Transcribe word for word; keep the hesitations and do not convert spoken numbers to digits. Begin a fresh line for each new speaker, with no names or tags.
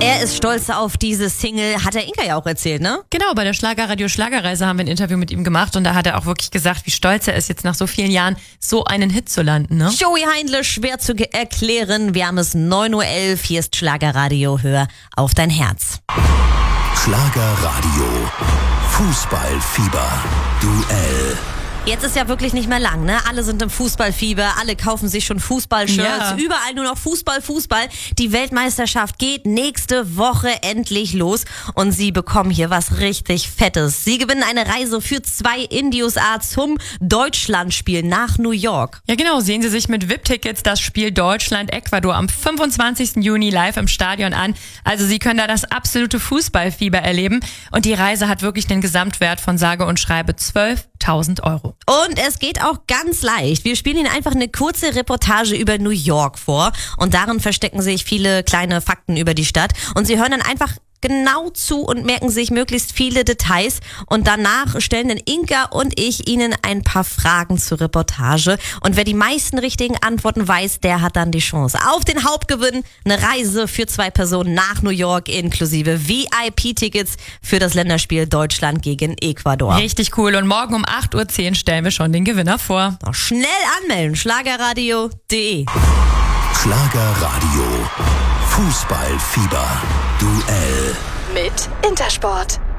Er ist stolz auf diese Single, hat der Inka ja auch erzählt, ne?
Genau, bei der Schlagerradio Schlagerreise haben wir ein Interview mit ihm gemacht und da hat er auch wirklich gesagt, wie stolz er ist, jetzt nach so vielen Jahren so einen Hit zu landen, ne?
Joey Heindle, schwer zu ge- erklären. Wir haben es neun Uhr elf, hier ist Schlagerradio, hör auf dein Herz.
Schlagerradio, Fußballfieber, Duell.
Jetzt ist ja wirklich nicht mehr lang, ne? Alle sind im Fußballfieber, alle kaufen sich schon Fußballshirts,
Ja.
überall nur noch Fußball, Fußball. Die Weltmeisterschaft geht nächste Woche endlich los und sie bekommen hier was richtig Fettes. Sie gewinnen eine Reise für zwei in die U S A zum Deutschlandspiel nach New York.
Ja genau, sehen Sie sich mit V I P-Tickets das Spiel Deutschland-Ecuador am fünfundzwanzigsten Juni live im Stadion an. Also Sie können da das absolute Fußballfieber erleben und die Reise hat wirklich den Gesamtwert von sage und schreibe zwölftausend Euro.
Und es geht auch ganz leicht. Wir spielen Ihnen einfach eine kurze Reportage über New York vor und darin verstecken sich viele kleine Fakten über die Stadt und Sie hören dann einfach genau zu und merken sich möglichst viele Details und danach stellen dann Inka und ich Ihnen ein paar Fragen zur Reportage und wer die meisten richtigen Antworten weiß, der hat dann die Chance auf den Hauptgewinn, eine Reise für zwei Personen nach New York inklusive V I P-Tickets für das Länderspiel Deutschland gegen Ecuador.
Richtig cool und morgen um acht Uhr zehn stellen wir schon den Gewinner vor.
Noch schnell anmelden, schlagerradio punkt de.
Schlagerradio, Fußballfieber, Duell.
Mit Intersport.